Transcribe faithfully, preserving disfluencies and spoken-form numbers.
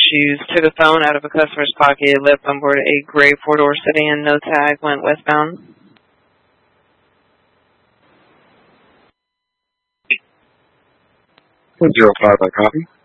issues. Took a phone out of a customer's pocket, left on board a gray four-door sedan, no tag, went westbound. one zero five, I copy.